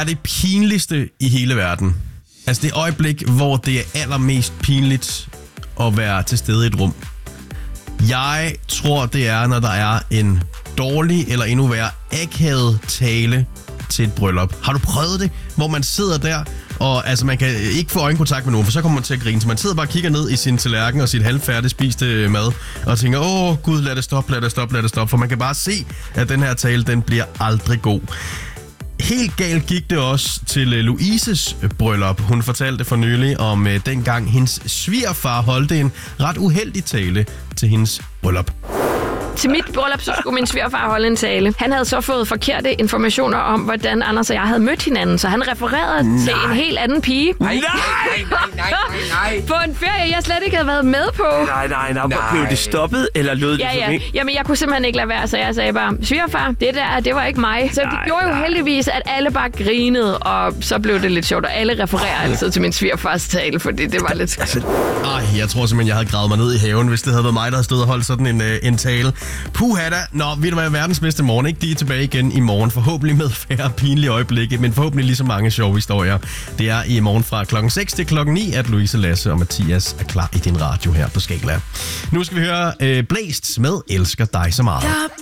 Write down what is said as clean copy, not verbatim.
er det pinligste i hele verden? Altså det øjeblik, hvor det er allermest pinligt at være til stede i et rum. Jeg tror, det er, når der er en dårlig eller endnu værre akavet tale til et bryllup. Har du prøvet det, hvor man sidder der, og altså man kan ikke få øjenkontakt med nogen, for så kommer man til at grine. Så man sidder bare og kigger ned i sin tallerken og sit halvfærdigt spiste mad, og tænker, gud, lad det stoppe, for man kan bare se, at den her tale, den bliver aldrig god. Helt galt gik det også til Louises bryllup. Hun fortalte for nylig om dengang hendes svigerfar holdt en ret uheldig tale til hendes bryllup. Til mit bryllup, så skulle min svigerfar holde en tale. Han havde så fået forkerte informationer om, hvordan Anders og jeg havde mødt hinanden, så han refererede til en helt anden pige. Nej. På en ferie, jeg slet ikke havde været med på. Nej. Blev det stoppet, eller lød det Ja. Jamen, jeg kunne simpelthen ikke lade være, så jeg sagde bare, svigerfar, det var ikke mig. Så det gjorde jo heldigvis, at alle bare grinede, og så blev det lidt sjovt, og alle refererer altid til min svigerfars tale, fordi det var lidt... Jeg tror simpelthen, jeg havde gravet mig ned i haven, hvis det havde været mig, der havde stået og holdt sådan en tale. Puha da. Nå, ved du hvad, verdens bedste morgen, ikke? De er tilbage igen i morgen, forhåbentlig med færre pinlige øjeblikke, men forhåbentlig lige så mange sjove historier. Det er i morgen fra klokken 6 til klokken 9, at Louise, Lasse og Mathias er klar i din radio her på Skala. Nu skal vi høre Blæst med Elsker dig så meget.